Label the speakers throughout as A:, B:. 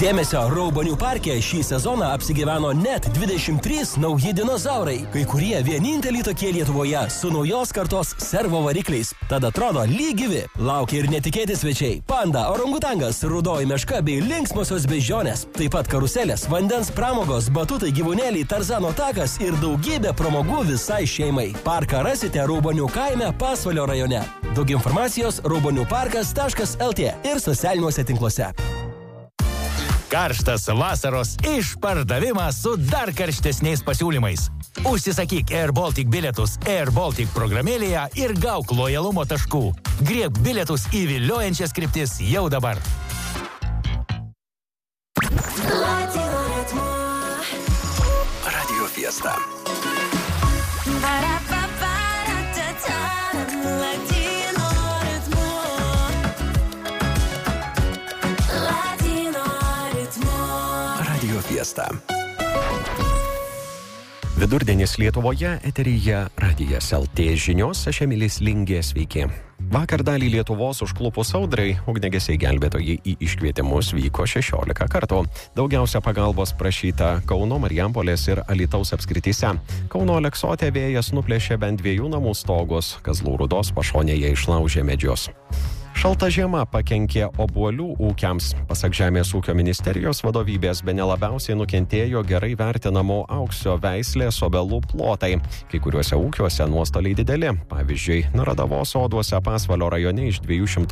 A: Dėmesio, Raubonių parke šį sezoną apsigyveno net 23 nauji dinozaurai, kai kurie vieninteliai tokie Lietuvoje su naujos kartos servo varikliais. Tad atrodo lygyvi. Laukia ir netikėti svečiai. Panda, orangutangas, rudoji meška bei linksmosios beždžionės. Taip pat karuselės, vandens pramogos, batutai, gyvūnėliai, Tarzano takas ir daugybė pramogų visai šeimai. Parką rasite Raubonių kaime Pasvalio rajone. Daug informacijos rauboniuparkas.lt ir socialiniuose tinkluose.
B: Karštas vasaros išpardavimas su dar karštesniais pasiūlymais. Užsisakyk Air Baltic bilietus Air Baltic programėlėje ir gauk lojalumo taškų. Griebk bilietus į viliojančias kryptis jau dabar.
C: Radio Fiesta. Fiesta.
D: Vidurdienis Lietuvoje, eteryje Radijas LT žinios, aš Emilis Lingė, sveiki. Vakar dalį Lietuvos užklupus audrai, ugniagesiai gelbėtojai į iškvietimus vyko 16 kartų. Daugiausia pagalbos prašyta Kauno, Marijampolės ir Alytaus apskrityse. Kauno Aleksote vėjas nuplėšė bent 2 namų stogus, Kazlų Rūdos pašonėje išlaužė medžius. Šalta žiema pakenkė obuolių ūkiams. Pasak Žemės ūkio ministerijos vadovybės, bene labiausiai nukentėjo gerai vertinamo auksio veislės obelų plotai. Kai kuriuose ūkiuose nuostoliai dideli. Pavyzdžiui, Naradavos soduose Pasvalio rajone iš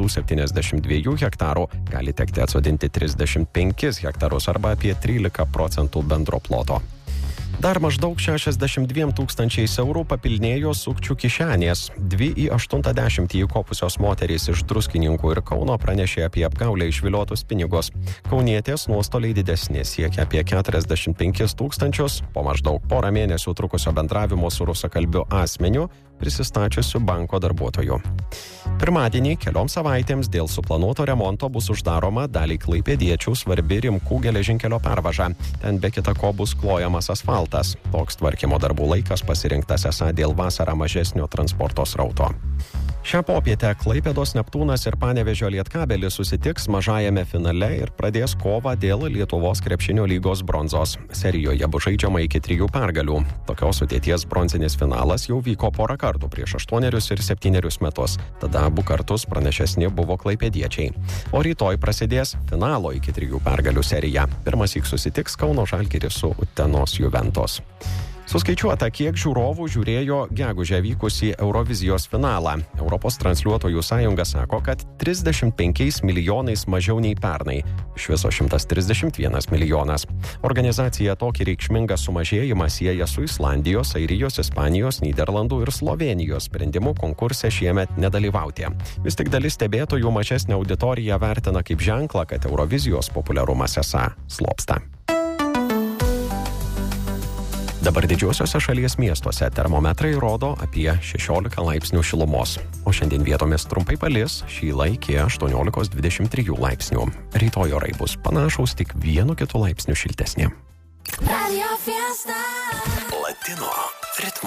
D: 272 hektarų gali tekti atsodinti 35 hektarus arba apie 13% bendro ploto. Dar maždaug 62 000 eurų papilnėjo sukčių kišenės. 2 į 80 įkopusios moterys iš Druskininkų ir Kauno pranešė apie apgaulę išviliotus pinigus. Kaunietės nuostoliai didesni, siekia apie 45 000 po maždaug porą mėnesių trukusio bendravimo su rusakalbiu asmeniu, prisistačiusiu banko darbuotoju. Pirmadienį kelioms savaitėms dėl suplanuoto remonto bus uždaroma daliai klaipėdiečių svarbi Rimkų geležinkelio pervaža. Ten be kita ko bus klojamas asfaltas. Toks tvarkymo darbų laikas pasirinktas esą dėl vasarą mažesnio transporto srauto. Šią popietę Klaipėdos Neptūnas ir Panevėžio Lietkabelis susitiks mažajame finale ir pradės kovą dėl Lietuvos krepšinio lygos bronzos. Serijoje bus žaidžiama iki 3 pergalių. Tokios sudėties bronzinis finalas jau vyko porą kartų prieš 8 ir 7 metus. Tada abu kartus pranašesni buvo klaipėdiečiai. O rytoj prasidės finalo iki 3 pergalių serija. Pirmąsyk susitiks Kauno Žalgiris su Utenos Juventus. Suskaičiuota, kiek žiūrovų žiūrėjo gegužę vykusį Eurovizijos finalą. Europos transliuotojų sąjunga sako, kad 35 milijonais mažiau nei pernai. Iš viso 131 milijonas. Organizacija tokį reikšmingą sumažėjimą sieja su Islandijos, Airijos, Ispanijos, Nyderlandų ir Slovenijos sprendimu konkurse šiemet nedalyvauti. Vis tik dalis stebėtojų mažesnę auditoriją vertina kaip ženklą, kad Eurovizijos populiarumas esą slopsta. Dabar didžiuosiuose šalies miestuose termometrai rodo apie 16 laipsnių šilumos. O šiandien vietomis trumpai palis, šyla iki 18-23 laipsnių. Rytoj orai bus panašaus, tik 1-2 laipsnių šiltesni.
C: Latino ritmo.